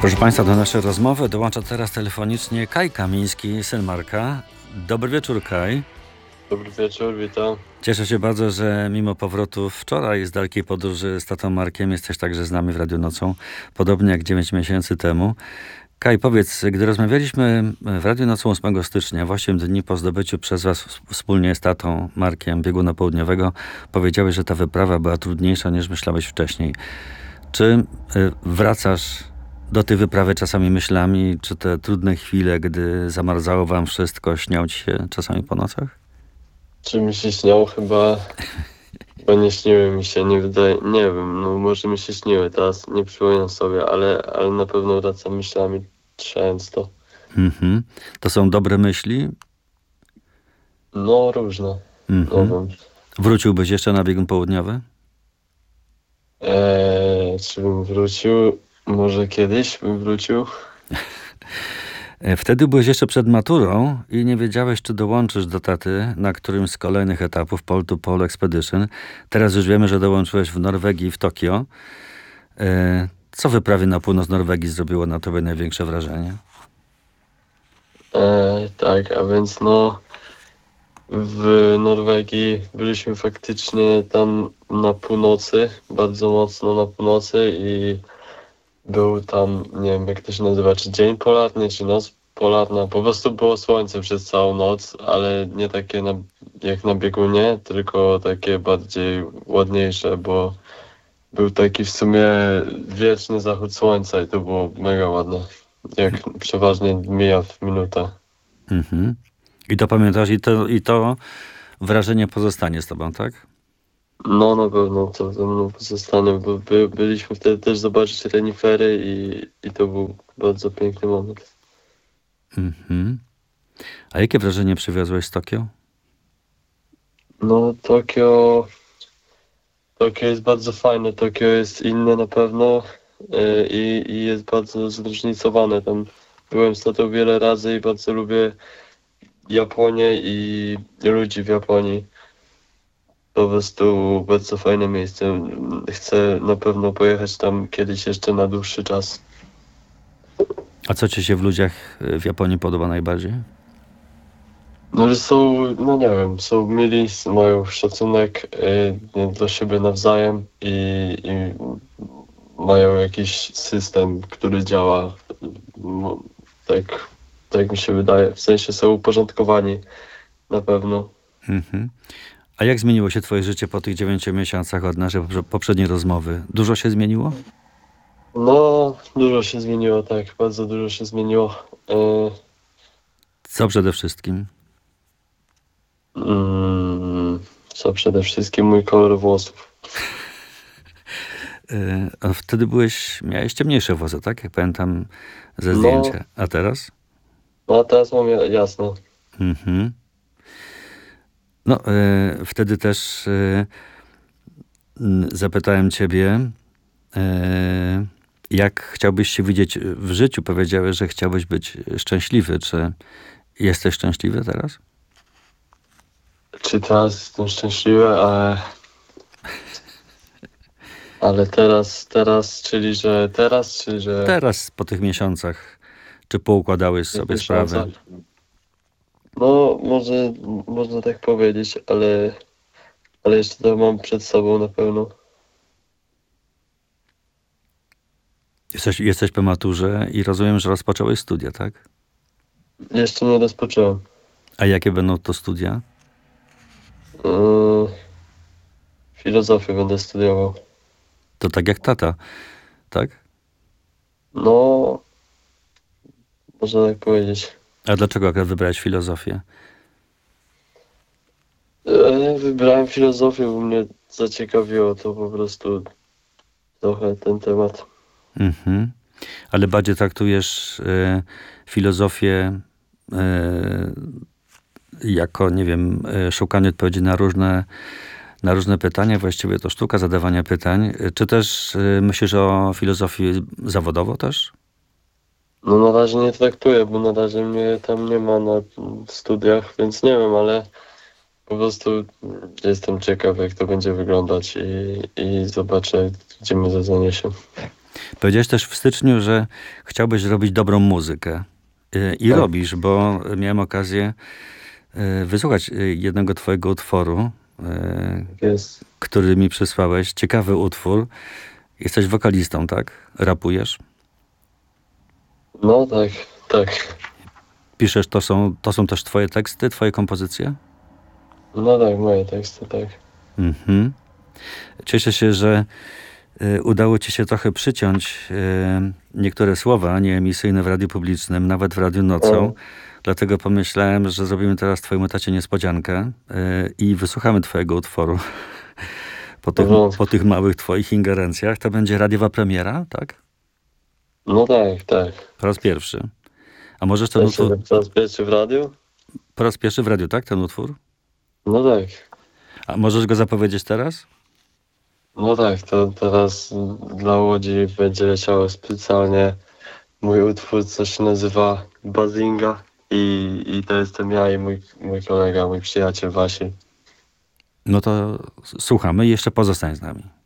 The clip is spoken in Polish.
Proszę Państwa, do naszej rozmowy dołącza teraz telefonicznie Kaj Kamiński, syn Marka. Dobry wieczór, Kaj. Dobry wieczór, witam. Cieszę się bardzo, że mimo powrotu wczoraj z dalekiej podróży z tatą Markiem jesteś także z nami w Radiu Nocą, podobnie jak 9 miesięcy temu. Kaj, powiedz, gdy rozmawialiśmy w Radiu Nocą 8 stycznia, w 8 dni po zdobyciu przez Was wspólnie z tatą Markiem bieguna południowego, powiedziałeś, że ta wyprawa była trudniejsza niż myślałeś wcześniej. Czy wracasz do tej wyprawy czasami myślami, czy te trudne chwile, gdy zamarzało wam wszystko, śnią ci się czasami po nocach? Czy mi się śniało? Chyba nie śniły mi się, nie wydaje, nie wiem, no może mi się śniły, teraz nie przypominam sobie, ale na pewno wracam myślami często. Mhm. To są dobre myśli? No różne, Mhm. no wiem. Wróciłbyś jeszcze na biegun południowy? Czy bym wrócił? Może kiedyś bym wrócił? Wtedy byłeś jeszcze przed maturą i nie wiedziałeś, czy dołączysz do taty na którymś z kolejnych etapów Pole to Pole Expedition. Teraz już wiemy, że dołączyłeś w Norwegii i w Tokio. Co wyprawie na północ Norwegii zrobiło na tobie największe wrażenie? Tak, a więc no w Norwegii byliśmy faktycznie tam na północy, bardzo mocno na północy i był tam, nie wiem jak to się nazywa, czy dzień polarny, czy noc polarna. Po prostu było słońce przez całą noc, ale nie takie jak na biegunie, tylko takie bardziej ładniejsze, bo był taki w sumie wieczny zachód słońca i to było mega ładne. Jak przeważnie mija w minutę. Mhm. I to pamiętasz, i to wrażenie pozostanie z tobą, tak? No na pewno to ze mną pozostanie, bo byliśmy wtedy też zobaczyć renifery i to był bardzo piękny moment. Mhm. A jakie wrażenie przywiozłeś z Tokio? No Tokio jest bardzo fajne, Tokio jest inne na pewno i jest bardzo zróżnicowane. Tam byłem z tatą wiele razy i bardzo lubię Japonię i ludzi w Japonii. Po prostu bardzo fajne miejsce. Chcę na pewno pojechać tam kiedyś jeszcze na dłuższy czas. A co ci się w ludziach w Japonii podoba najbardziej? No, że są, no nie wiem, są mili, mają szacunek dla siebie nawzajem i mają jakiś system, który działa no, tak, tak mi się wydaje. W sensie są uporządkowani na pewno. Mhm. A jak zmieniło się twoje życie po tych 9 miesiącach od naszej poprzedniej rozmowy? Dużo się zmieniło? No, dużo się zmieniło, tak, bardzo dużo się zmieniło. Co przede wszystkim? Co przede wszystkim mój kolor włosów. A wtedy miałeś ciemniejsze włosy, tak? Jak pamiętam ze No, zdjęcia. A teraz? no a teraz mam jasno. Mhm. No, wtedy też zapytałem ciebie, jak chciałbyś się widzieć w życiu. Powiedziałeś, że chciałbyś być szczęśliwy. Czy jesteś szczęśliwy teraz? Czy teraz jestem szczęśliwy, ale czyli że Teraz, po tych miesiącach, czy poukładałeś w tych sobie sprawę? miesiącach. No, może można tak powiedzieć, ale jeszcze to mam przed sobą na pewno. Jesteś po maturze i rozumiem, że rozpocząłeś studia, tak? Jeszcze nie rozpocząłem. A jakie będą to studia? Yy, Filozofię będę studiował. To tak jak tata, tak? No, można tak powiedzieć. A dlaczego akurat wybrałeś filozofię? Wybrałem filozofię, bo mnie zaciekawiło to po prostu trochę ten temat. Mhm. Ale bardziej traktujesz filozofię jako, nie wiem, szukanie odpowiedzi na różne pytania, właściwie to sztuka zadawania pytań. Czy też myślisz o filozofii zawodowo też? No na razie nie traktuję, bo na razie mnie tam nie ma na studiach, więc nie wiem, ale po prostu jestem ciekaw, jak to będzie wyglądać i zobaczę, gdzie mnie to zaniesie. Powiedziałeś też w styczniu, że chciałbyś robić dobrą muzykę. I Tak. robisz, bo miałem okazję wysłuchać jednego twojego utworu, Jest. który mi przysłałeś. Ciekawy utwór. Jesteś wokalistą, tak? Rapujesz? No tak, tak. Piszesz, to są też twoje teksty, twoje kompozycje? No tak, moje teksty, tak. Mhm. Cieszę się, że udało ci się trochę przyciąć niektóre słowa nieemisyjne w radiu publicznym, nawet w Radiu Nocą. O, Dlatego pomyślałem, że zrobimy teraz twojemu tacie niespodziankę i wysłuchamy twojego utworu po porządku. tych małych twoich ingerencjach. To będzie radiowa premiera, tak? No tak, tak. Po raz pierwszy. A możesz ten Tak utwór... się po raz pierwszy w radiu? Po raz pierwszy w radiu, tak? Ten utwór? No tak. A możesz go zapowiedzieć teraz? No tak, to teraz dla Łodzi będzie leciało specjalnie mój utwór, co się nazywa Bazinga i to jestem ja i mój kolega, mój przyjaciel Wasi. No to słuchamy i jeszcze pozostań z nami.